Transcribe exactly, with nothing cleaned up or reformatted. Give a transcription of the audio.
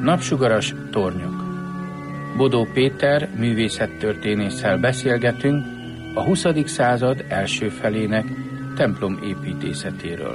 Napsugaras tornyok. Bodó Péter művészettörténésszel beszélgetünk a huszadik század első felének templom építészetéről.